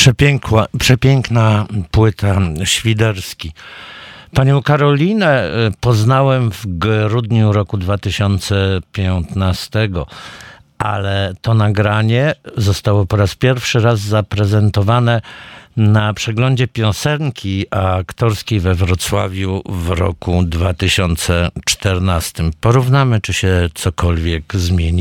Przepiękna płyta Świderski. Panią Karolinę poznałem w grudniu roku 2015, ale to nagranie zostało po raz pierwszy zaprezentowane na przeglądzie piosenki aktorskiej we Wrocławiu w roku 2014. Porównamy, czy się cokolwiek zmieni.